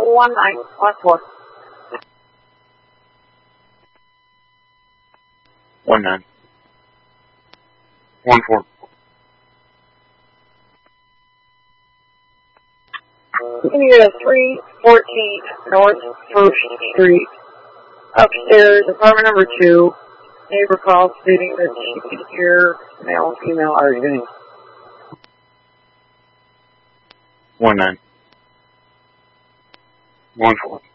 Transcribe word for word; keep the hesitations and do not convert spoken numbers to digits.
one nine, last one. One nine. One four. We need a three fourteen North First Street. Upstairs, apartment number two. Neighbor called stating that she could hear male and female arguing. One nine. One four.